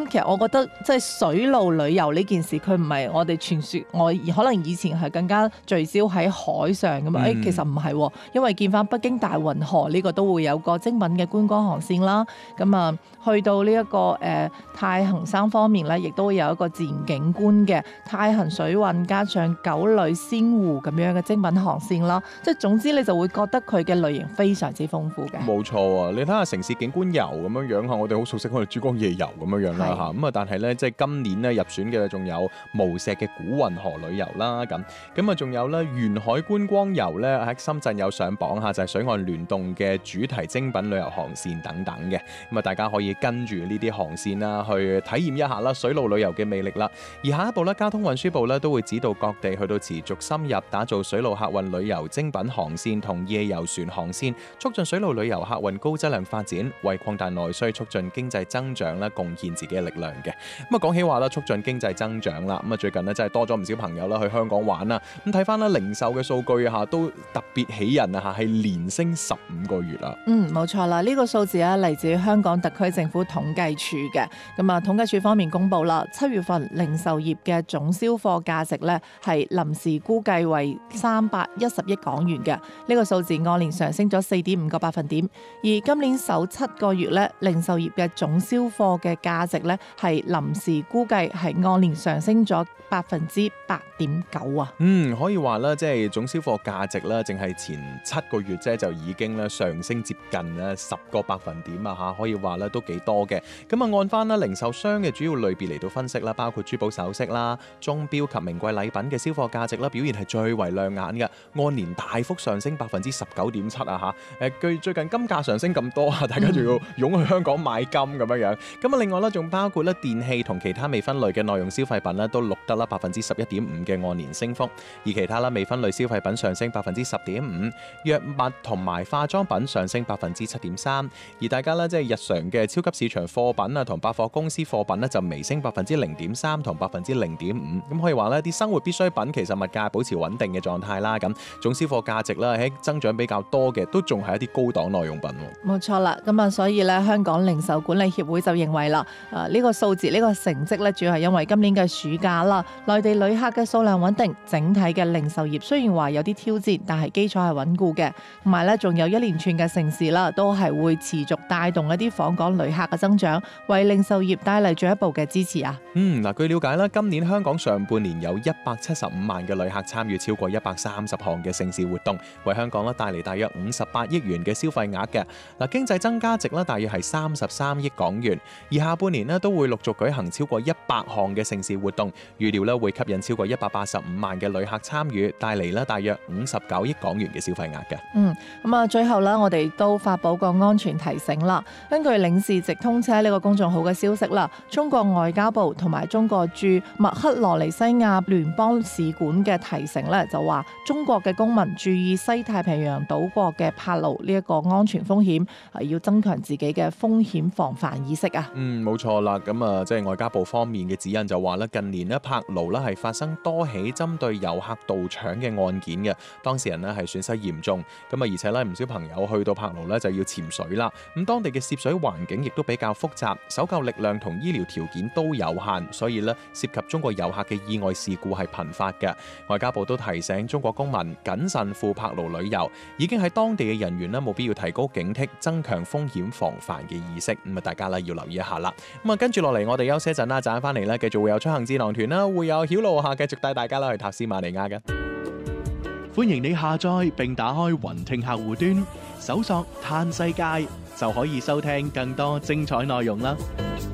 其實我覺得即係水路旅遊呢件事，佢唔係我哋傳說，我可能以前係更加聚焦喺海上咁啊。其實唔係喎，因為見翻北京大運河呢個都會有個精品嘅觀光航線啦。咁啊，去到呢一個太行山方面咧，亦都會有一個自然景觀嘅太行水運加上九里仙湖咁樣嘅精品航線啦。即係總之你就會覺得佢嘅類型非常之豐富嘅。 冇錯啊！你睇下城市景觀遊咁樣樣嚇，我哋好熟悉我哋珠江夜遊咁樣樣啦嚇。咁啊，但係咧即係今年咧入選嘅仲有無錫嘅古運河旅遊啦咁啊，仲有咧沿海觀光遊咧喺深圳有上榜嚇，就係水岸聯動嘅主題精品旅遊航線等等嘅。咁啊，大家可以跟住呢啲航線啦去體驗一下啦水路旅遊嘅魅力啦。而下一步咧，交通運輸部咧都會指導各地去到持續深入打造水路客運旅遊精品航線同夜遊船航線，促進水路旅遊客運高質量發展，為擴大內需、促進經濟增長咧，貢獻自己嘅力量嘅。咁啊，講起話啦，促進經濟增長啦，咁啊最近咧真係多咗唔少朋友啦去香港玩啦。咁睇翻啦零售嘅數據嚇，都特別喜人啊嚇，係連升15個月啦。 冇錯啦，呢個數字咧嚟自香港特區政府統計處嘅。咁啊，統計處方面公布啦，7月份零售業嘅總銷貨價值咧係臨時估計為310億港元嘅。呢個數字按年上升咗4.5個百分點。而今年首7個月咧，零售業嘅總銷貨嘅價值咧係臨時估計係按年上升咗8.9%啊。 可以話啦，即係總銷貨價值啦，淨係前7個月啫就已經咧上升接近咧10個百分點啊嚇，可以話咧都幾多嘅。咁啊，按翻啦零售商嘅主要類別嚟到分析啦，包括珠寶首飾啦、鐘錶及名貴禮品嘅銷貨價值啦，表現係最為亮眼嘅，按年大幅上升19.7%啊嚇。據最近金價上升咁多啊，大家仲要湧去香港買金咁樣。咁啊，另外咧仲包括咧電器同其他未分類嘅耐用消費品咧，都錄得啦11.5%嘅按年升幅。而其他啦未分類消費品上升10.5%，藥物同埋化妝品上升7.3%。而大家咧即係日常嘅超級市場貨品啊同百貨公司貨品咧就微升0.3%同0.5%。咁可以話呢啲生活必需品其實物價保持穩定嘅狀態啦。咁總銷貨價值啦喺增長比較多嘅都仲係一啲高檔耐用品。 冇錯啦，咁啊所以咧香港零售管理協會就認為啦，呢個數字呢個成績咧主要係因為今年嘅暑假啦，內地旅客嘅數量穩定，整體嘅零售業雖然話有啲挑戰，但係基礎係穩固嘅，同埋咧仲有一連串嘅城市啦，都係會持續帶動一啲訪港旅客嘅增長，為零售業帶嚟進一步嘅支持啊。 據了解啦，今年香港上半年有175萬嘅旅客參與超過130項嘅盛事活動，為香港咧帶嚟大約58億元嘅消費額嘅。經濟增加值咧大約係33億港元，而下半年咧都會陸續舉行超過100項嘅盛事活動，預料咧會吸引超過185萬嘅旅客參與，帶嚟咧大約59億港元嘅消費額嘅。 最後咧，我哋都發佈個安全提醒啦。根據領事直通車呢個公眾號嘅消息啦，中國外交部同埋中國駐麥克羅尼西亞聯邦使館嘅提醒咧，就話中國嘅公民注意西太平洋島國嘅泊盧呢一個安全風險，要增強自己嘅風險防範意識啊。 冇錯啦。咁啊，即係外交部方面嘅指引就話咧，近年咧泊盧咧係發生多起針對遊客盜搶嘅案件嘅，當事人咧係損失嚴重。咁啊，而且咧唔少朋友去到泊盧咧就要潛水啦。咁當地嘅涉水環境亦都比較複雜，搜救力量同醫療條件都有限，所以咧涉及中國遊客嘅意外事故係頻發嘅。外交部都提醒中國公民謹慎赴泊盧旅遊，已經喺當地嘅人員咧冇必要提高警惕，增強風險防範嘅意識。咁啊，大家咧要留意一下啦。咁啊，跟住落嚟我哋休息一陣啦，陣間翻嚟咧繼續會有出行智囊團啦，會有曉路下繼續帶大家啦去塔斯馬尼亞嘅。 歡迎你下載並打開雲聽客戶端，搜索嘆世界就可以收聽更多精彩內容啦。